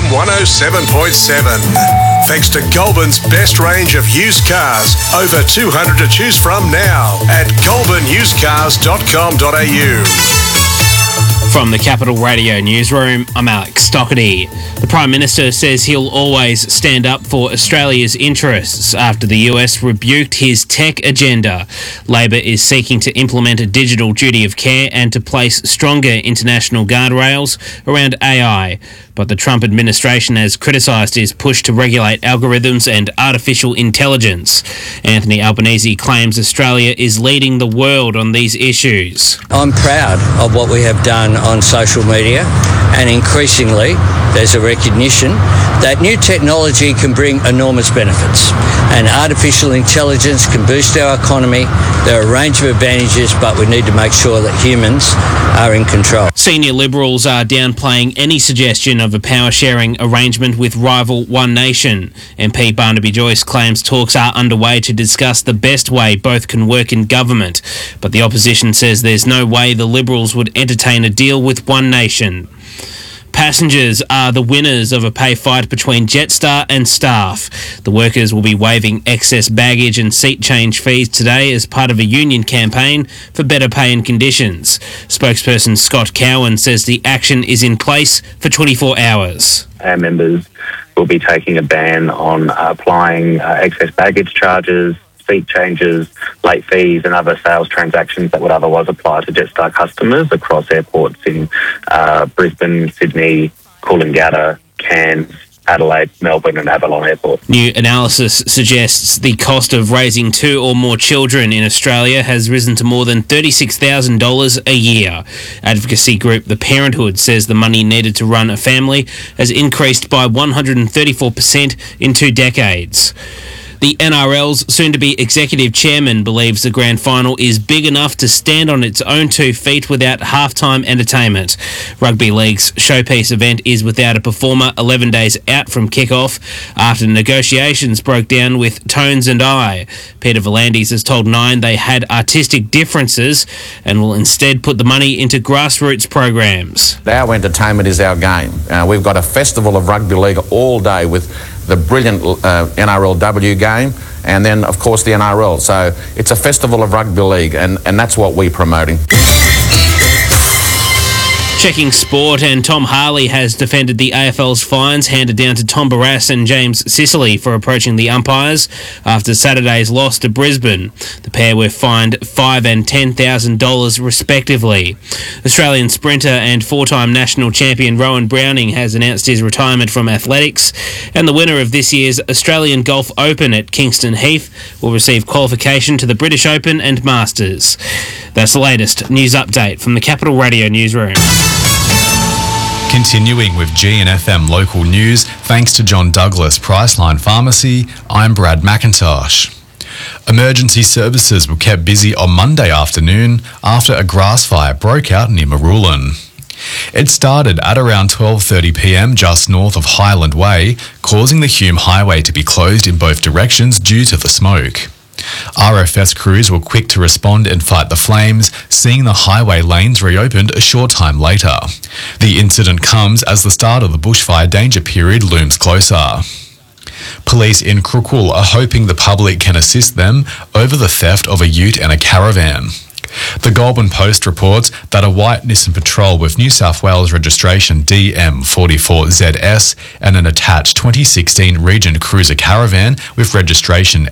FM 107.7. Thanks to Goulburn's best range of used cars. Over 200 to choose from now at goulburnusecars.com.au. From the Capital Radio newsroom, I'm Alex Stockerty. The Prime Minister says he'll always stand up for Australia's interests after the US rebuked his tech agenda. Labor is seeking to implement a digital duty of care and to place stronger international guardrails around AI. But the Trump administration has criticised his push to regulate algorithms and artificial intelligence. Anthony Albanese claims Australia is leading the world on these issues. I'm proud of what we have done on social media, and increasingly there's a recognition that new technology can bring enormous benefits, and artificial intelligence can boost our economy. There are a range of advantages, but we need to make sure that humans are in control. Senior Liberals are downplaying any suggestion of a power-sharing arrangement with rival One Nation. MP Barnaby Joyce claims talks are underway to discuss the best way both can work in government, but the opposition says there's no way the Liberals would entertain a deal with One Nation. Passengers are the winners of a pay fight between Jetstar and staff. The workers will be waiving excess baggage and seat change fees today as part of a union campaign for better pay and conditions. Spokesperson Scott Cowan says the action is in place for 24 hours. Our members will be taking a ban on applying excess baggage charges, seat changes, late fees and other sales transactions that would otherwise apply to Jetstar customers across airports in Brisbane, Sydney, Coolangatta, Cairns, Adelaide, Melbourne and Avalon Airport. New analysis suggests the cost of raising 2 or more children in Australia has risen to more than $36,000 a year. Advocacy group The Parenthood says the money needed to run a family has increased by 134% in 2 decades. The NRL's soon-to-be executive chairman believes the grand final is big enough to stand on its own 2 feet without halftime entertainment. Rugby League's showpiece event is without a performer 11 days out from kick-off after negotiations broke down with Tones and I. Peter V'landys has told Nine they had artistic differences and will instead put the money into grassroots programs. Our entertainment is our game. We've got a festival of rugby league all day with the brilliant NRLW game, and then of course the NRL. So it's a festival of rugby league, and that's what we're promoting. Checking sport, and Tom Harley has defended the AFL's fines handed down to Tom Barrass and James Sicily for approaching the umpires after Saturday's loss to Brisbane. The pair were fined $5,000 and $10,000 respectively. Australian sprinter and 4-time national champion Rowan Browning has announced his retirement from athletics, and the winner of this year's Australian Golf Open at Kingston Heath will receive qualification to the British Open and Masters. That's the latest news update from the Capital Radio newsroom. Continuing with GNFM local news, thanks to John Douglas Priceline Pharmacy, I'm Brad McIntosh. Emergency services were kept busy on Monday afternoon after a grass fire broke out near Marulan. It started at around 12:30pm just north of Highland Way, causing the Hume Highway to be closed in both directions due to the smoke. RFS crews were quick to respond and fight the flames, seeing the highway lanes reopened a short time later. The incident comes as the start of the bushfire danger period looms closer. Police in Crookwell are hoping the public can assist them over the theft of a ute and a caravan. The Goulburn Post reports that a white Nissan Patrol with New South Wales registration DM44ZS and an attached 2016 Regent Cruiser Caravan with registration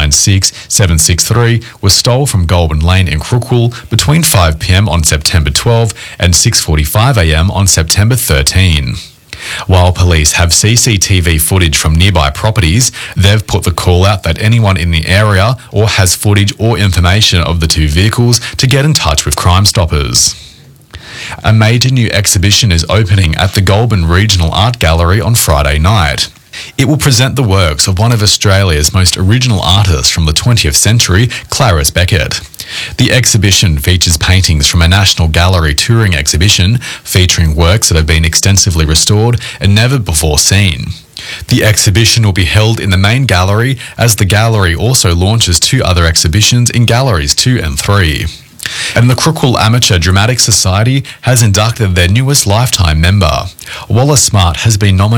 S96763 was stole from Goulburn Lane in Crookwell between 5pm on September 12 and 6:45am on September 13. While police have CCTV footage from nearby properties, they've put the call out that anyone in the area or has footage or information of the 2 vehicles to get in touch with Crime Stoppers. A major new exhibition is opening at the Goulburn Regional Art Gallery on Friday night. It will present the works of one of Australia's most original artists from the 20th century, Clarice Beckett. The exhibition features paintings from a National Gallery touring exhibition featuring works that have been extensively restored and never before seen. The exhibition will be held in the main gallery as the gallery also launches 2 other exhibitions in galleries 2 and 3. And the Crookwell Amateur Dramatic Society has inducted their newest lifetime member. Wallace Smart has been nominated